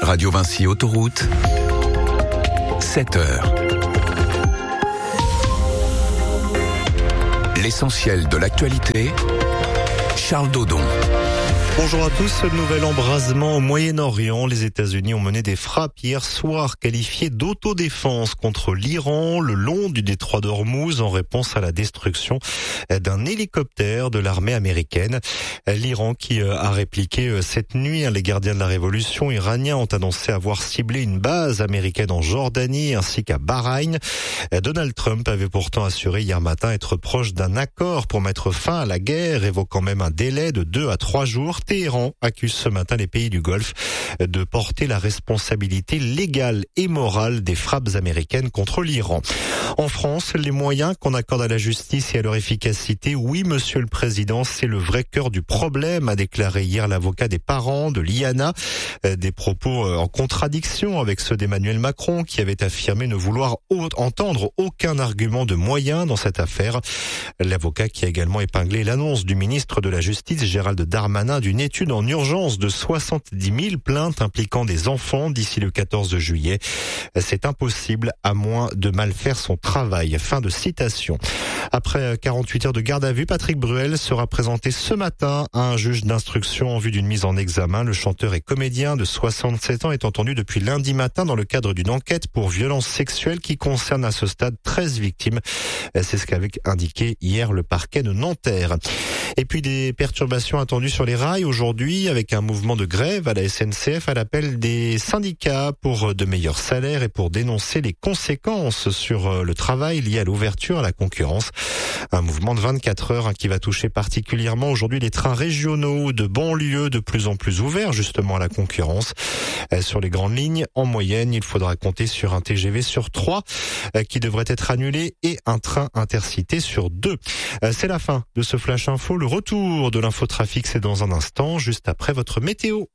Radio Vinci Autoroute, 7h. L'essentiel de l'actualité, Charles Dodon. Bonjour à tous. Nouvel embrasement au Moyen-Orient. Les États-Unis ont mené des frappes hier soir qualifiées d'autodéfense contre l'Iran le long du détroit d'Ormuz en réponse à la destruction d'un hélicoptère de l'armée américaine. L'Iran qui a répliqué cette nuit. Les gardiens de la révolution iraniens ont annoncé avoir ciblé une base américaine en Jordanie ainsi qu'à Bahreïn. Donald Trump avait pourtant assuré hier matin être proche d'un accord pour mettre fin à la guerre, évoquant même un délai de 2 à 3 jours. Téhéran accuse ce matin les pays du Golfe de porter la responsabilité légale et morale des frappes américaines contre l'Iran. En France, les moyens qu'on accorde à la justice et à leur efficacité, oui, monsieur le président, c'est le vrai cœur du problème, a déclaré hier l'avocat des parents de Liana. Des propos en contradiction avec ceux d'Emmanuel Macron, qui avait affirmé ne vouloir entendre aucun argument de moyens dans cette affaire. L'avocat qui a également épinglé l'annonce du ministre de la Justice, Gérald Darmanin, d'une étude en urgence de 70 000 plaintes impliquant des enfants d'ici le 14 juillet. C'est impossible à moins de mal faire son travail. Fin de citation. Après 48 heures de garde à vue, Patrick Bruel sera présenté ce matin à un juge d'instruction en vue d'une mise en examen. Le chanteur et comédien de 67 ans est entendu depuis lundi matin dans le cadre d'une enquête pour violences sexuelles qui concerne à ce stade 13 victimes. C'est ce qu'avait indiqué hier le parquet de Nanterre. Et puis des perturbations attendues sur les rails aujourd'hui avec un mouvement de grève à la SNCF à l'appel des syndicats pour de meilleurs salaires et pour dénoncer les conséquences sur le travail lié à l'ouverture à la concurrence. Un mouvement de 24 heures qui va toucher particulièrement aujourd'hui les trains régionaux de banlieue de plus en plus ouverts justement à la concurrence. Sur les grandes lignes, en moyenne, il faudra compter sur un TGV sur 3 qui devrait être annulé et un train intercité sur 2. C'est la fin de ce Flash Info. Le retour de l'infotrafic, c'est dans un instant, juste après votre météo.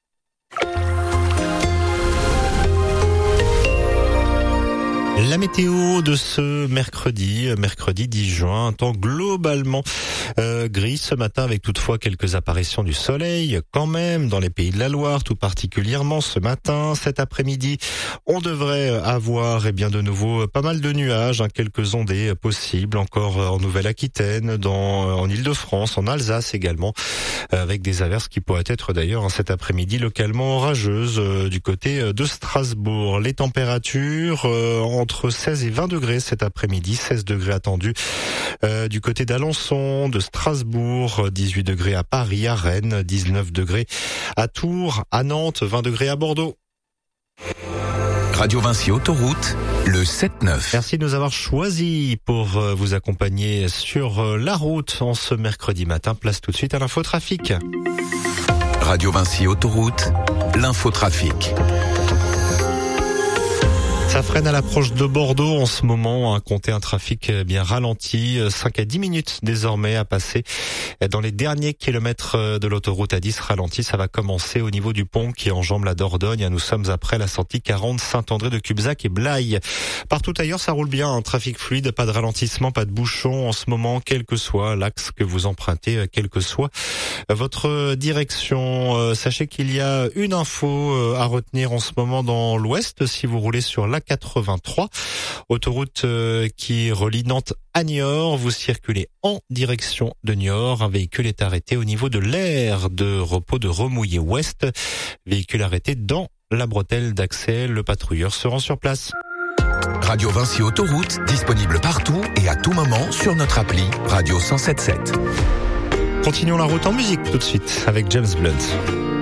La météo de ce mercredi 10 juin, un temps globalement gris ce matin avec toutefois quelques apparitions du soleil quand même dans les pays de la Loire, tout particulièrement ce matin. Cet après-midi, on devrait avoir de nouveau pas mal de nuages, quelques ondées possibles encore en Nouvelle-Aquitaine, en Île-de-France, en Alsace également, avec des averses qui pourraient être d'ailleurs cet après-midi localement orageuses du côté de Strasbourg. Les températures entre 16 et 20 degrés cet après-midi, 16 degrés attendus du côté d'Alençon, de Strasbourg, 18 degrés à Paris, à Rennes, 19 degrés à Tours, à Nantes, 20 degrés à Bordeaux. Radio Vinci Autoroute, le 7-9. Merci de nous avoir choisis pour vous accompagner sur la route en ce mercredi matin. Place tout de suite à l'infotrafic. Radio Vinci Autoroute, l'infotrafic. Ça freine à l'approche de Bordeaux en ce moment, comptez un trafic bien ralenti, 5 à 10 minutes désormais à passer dans les derniers kilomètres de l'autoroute A10 ralenti. Ça va commencer au niveau du pont qui enjambe la Dordogne. Nous sommes après la sortie 40 Saint-André de Cubzac et Blaye. Partout ailleurs, ça roule bien, un trafic fluide, pas de ralentissement, pas de bouchon en ce moment, quel que soit l'axe que vous empruntez, quelle que soit votre direction. Sachez qu'il y a une info à retenir en ce moment dans l'ouest si vous roulez sur la 83, autoroute qui relie Nantes à Niort. Vous circulez en direction de Niort. Un véhicule est arrêté au niveau de l'aire de repos de Remouillé Ouest. Véhicule arrêté dans la bretelle d'accès. Le patrouilleur se rend sur place. Radio Vinci Autoroute, disponible partout et à tout moment sur notre appli Radio 107.7. Continuons la route en musique tout de suite avec James Blunt.